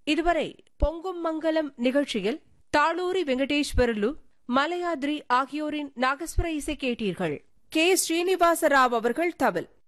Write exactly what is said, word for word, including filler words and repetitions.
இதுவரை பொங்கும் மங்கலம் நிகழ்ச்சியில் தாளூரி வெங்கடேஸ்வரலு, மலையாத்ரி ஆகியோரின் நாகஸ்வர இசை கேட்டீர்கள். கே ஸ்ரீனிவாச ராவ் அவர்கள் தவில்.